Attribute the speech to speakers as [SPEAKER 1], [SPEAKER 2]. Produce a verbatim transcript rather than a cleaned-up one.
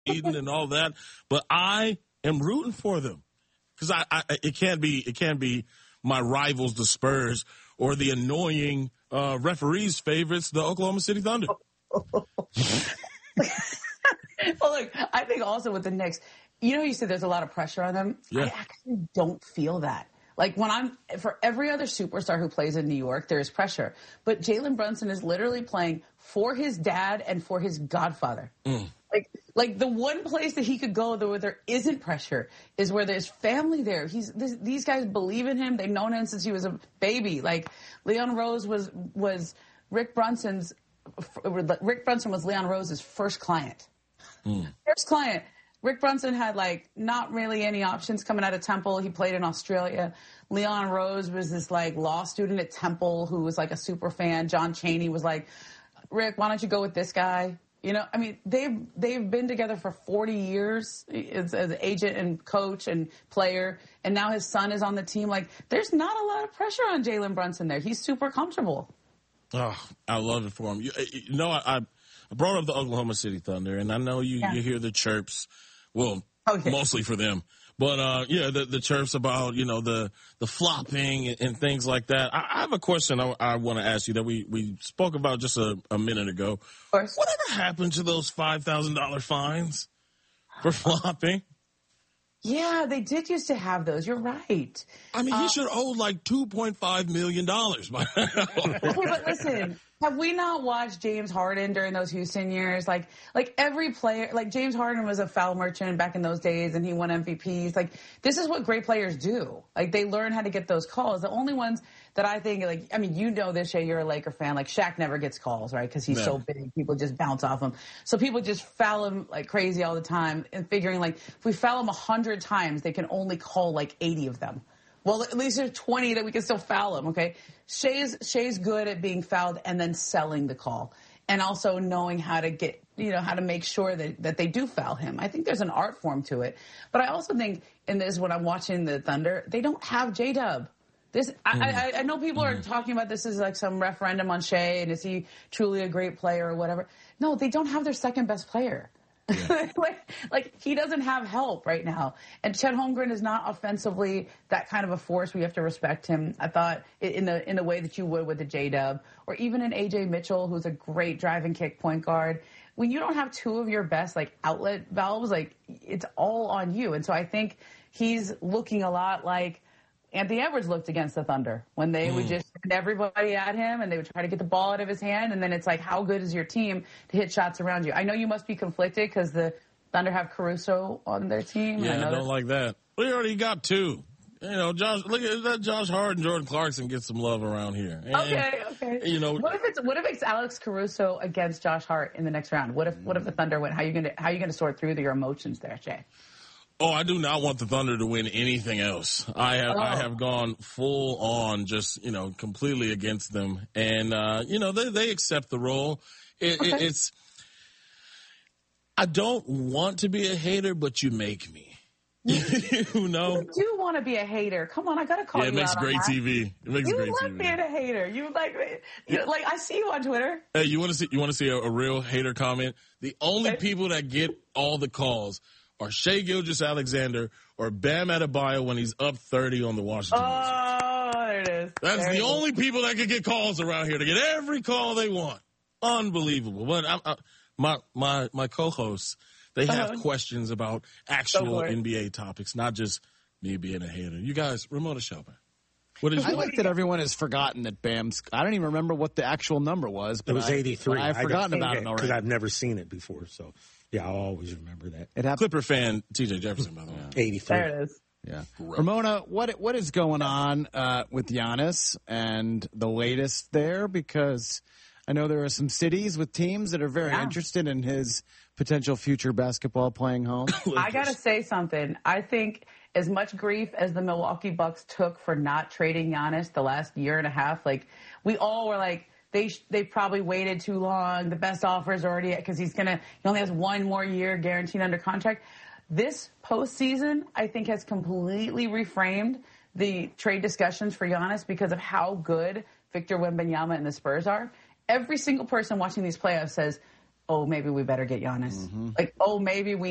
[SPEAKER 1] Eden and all that, but I am rooting for them because I, I it can't be it can't be my rivals, the Spurs, or the annoying uh, referees' favorites, the Oklahoma City Thunder.
[SPEAKER 2] Well, look, I think also with the Knicks, you know, you said there's a lot of pressure on them.
[SPEAKER 1] Yeah.
[SPEAKER 2] I actually don't feel that. Like when I'm for every other superstar who plays in New York, there is pressure. But Jalen Brunson is literally playing for his dad and for his godfather. Mm. Like, like the one place that he could go where there isn't pressure is where there's family there. He's this, these guys believe in him. They've known him since he was a baby. Like Leon Rose was was Rick Brunson's. Rick Brunson was Leon Rose's first client. Mm. First client. Rick Brunson had, like, not really any options coming out of Temple. He played in Australia. Leon Rose was this, like, law student at Temple who was, like, a super fan. John Chaney was like, Rick, why don't you go with this guy? You know, I mean, they've they've been together for forty years as, as agent and coach and player, and now his son is on the team. Like, there's not a lot of pressure on Jalen Brunson there. He's super comfortable.
[SPEAKER 1] Oh, I love it for him. You, you know, I, I brought up the Oklahoma City Thunder, and I know you, yeah. you hear the chirps. Well, okay. Mostly for them. But, uh, yeah, the, the chirps about, you know, the, the flopping and, and things like that. I, I have a question I, I want to ask you that we, we spoke about just a, a minute ago. Of course. Whatever happened to those five thousand dollars fines for flopping?
[SPEAKER 2] Yeah, they did used to have those. You're right.
[SPEAKER 1] I mean, he uh, should owe like two point five million dollars by now.
[SPEAKER 2] Okay, but listen, have we not watched James Harden during those Houston years? Like, like every player, like James Harden was a foul merchant back in those days and he won M V Ps. Like, this is what great players do. Like, they learn how to get those calls. The only ones that I think, like, I mean, you know this, Shay, you're a Laker fan. Like, Shaq never gets calls, right? Because he's no. so big. People just bounce off him. So people just foul him like crazy all the time and figuring, like, if we foul him a hundred times, they can only call like eighty of them. Well, at least there's twenty that we can still foul him, okay? Shay's, Shay's good at being fouled and then selling the call. And also knowing how to get, you know, how to make sure that, that they do foul him. I think there's an art form to it. But I also think, in this, when I'm watching the Thunder, they don't have J-Dub. This, mm. I, I know people mm. are talking about this as like some referendum on Shea and is he truly a great player or whatever. No, they don't have their second best player. Yeah. like, like he doesn't have help right now. And Chet Holmgren is not offensively that kind of a force. We have to respect him. I thought in the in the way that you would with the J-Dub or even an A J Mitchell, who's a great drive and kick point guard. When you don't have two of your best like outlet valves, like it's all on you. And so I think he's looking a lot like Anthony Edwards looked against the Thunder when they mm. would just send everybody at him and they would try to get the ball out of his hand. And then it's like, how good is your team to hit shots around you? I know you must be conflicted because the Thunder have Caruso on their team.
[SPEAKER 1] Yeah,
[SPEAKER 2] I, know
[SPEAKER 1] I don't like that. We already got two. You know, Josh, look at that. Josh Hart and Jordan Clarkson get some love around here. And,
[SPEAKER 2] okay, okay.
[SPEAKER 1] You know,
[SPEAKER 2] what if it's what if it's Alex Caruso against Josh Hart in the next round? What if what if the Thunder win? How are you gonna how are you gonna sort through your emotions there, Jay?
[SPEAKER 1] Oh, I do not want the Thunder to win anything else. I have, oh. I have gone full on, just, you know, completely against them. And, uh, you know, they, they accept the role. It, okay. it, it's, I don't want to be a hater, but you make me. You know?
[SPEAKER 2] You do want to be a hater. Come on, I got to call
[SPEAKER 1] yeah,
[SPEAKER 2] you
[SPEAKER 1] it makes
[SPEAKER 2] out
[SPEAKER 1] great
[SPEAKER 2] on
[SPEAKER 1] T V. It makes
[SPEAKER 2] you
[SPEAKER 1] great
[SPEAKER 2] love
[SPEAKER 1] T V.
[SPEAKER 2] being a hater. You like, you,
[SPEAKER 1] yeah.
[SPEAKER 2] like I see you on Twitter.
[SPEAKER 1] Hey, you want to see, you want to see a, a real hater comment? The only okay. people that get all the calls or Shai Gilgeous-Alexander, or Bam Adebayo when he's up thirty on the Washington Wizards.
[SPEAKER 2] Oh, there it is.
[SPEAKER 1] That's
[SPEAKER 2] there
[SPEAKER 1] the only is. people that can get calls around here to get every call they want. Unbelievable. But I, I, my my my co-hosts, they have uh-huh. questions about actual N B A topics, not just me being a hater. You guys, Ramona Shelburne.
[SPEAKER 3] What is I like that everyone has forgotten that Bam's. I don't even remember what the actual number was. But
[SPEAKER 4] it was eighty-three.
[SPEAKER 3] I, I've forgotten about it already
[SPEAKER 4] because I've never seen it before. So yeah, I'll always remember that.
[SPEAKER 1] It happened. Clipper fan T J Jefferson, by the way.
[SPEAKER 4] eighty-three.
[SPEAKER 2] There it is.
[SPEAKER 3] Yeah, Gross. Ramona, what what is going on uh, with Giannis and the latest there? Because I know there are some cities with teams that are very yeah. interested in his potential future basketball playing home.
[SPEAKER 2] I gotta say something. I think as much grief as the Milwaukee Bucks took for not trading Giannis the last year and a half, like we all were like, they they probably waited too long. The best offer is already because he's gonna he only has one more year guaranteed under contract. This postseason, I think, has completely reframed the trade discussions for Giannis because of how good Victor Wembanyama and the Spurs are. Every single person watching these playoffs says, "Oh, maybe we better get Giannis." Mm-hmm. Like, "Oh, maybe we."